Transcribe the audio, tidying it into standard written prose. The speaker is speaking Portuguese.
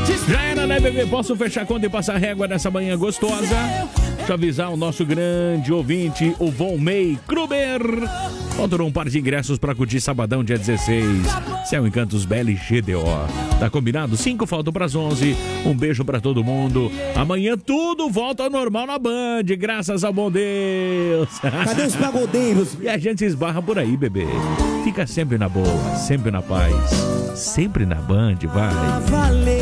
Já era, né, bebê? Posso fechar a conta e passar régua nessa manhã gostosa? Deixa eu avisar o nosso grande ouvinte, o Volney Kruber. Faltou um par de ingressos para curtir sabadão, dia 16. Céu Encantos BL GDO. Tá combinado? 5 faltam pras 11. Um beijo pra todo mundo. Amanhã tudo volta ao normal na Band, graças ao bom Deus. Cadê os pagodeiros? E a gente se esbarra por aí, bebê. Fica sempre na boa, sempre na paz. Sempre na Band, vai. Valeu.